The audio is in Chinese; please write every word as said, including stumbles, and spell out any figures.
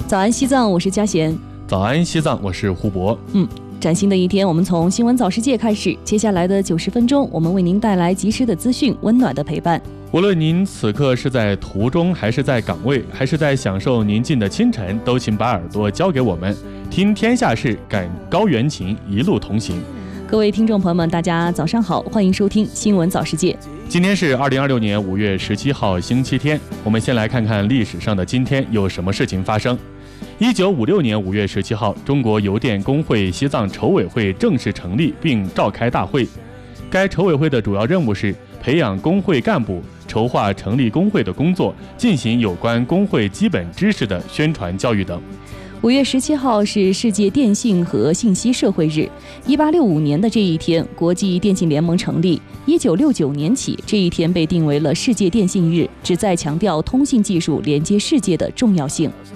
早安西藏，我是嘉贤。 早安西藏，我是胡博。 嗯，崭新的一天，我们从新闻早世界开始。接下来的九十分钟，我们为您带来及时的资讯，温暖的陪伴。 无论您此刻是在途中，还是在岗位，还是在享受宁静的清晨，都请把耳朵交给我们，听天下事，感高原情，一路同行。 各位听众朋友们，大家早上好，欢迎收听新闻早世界。 今天是二零二六年五月十七号星期天，我们先来看看历史上的今天有什么事情发生。一九五六年五月十七号，中国邮电工会西藏筹委会正式成立并召开大会。该筹委会的主要任务是培养工会干部，筹划成立工会的工作，进行有关工会基本知识的宣传教育等。 五月十七号是世界电信和信息社会日。一八六五年的这一天，国际电信联盟成立。一九六九年起，这一天被定为了世界电信日，旨在强调通信技术连接世界的重要性。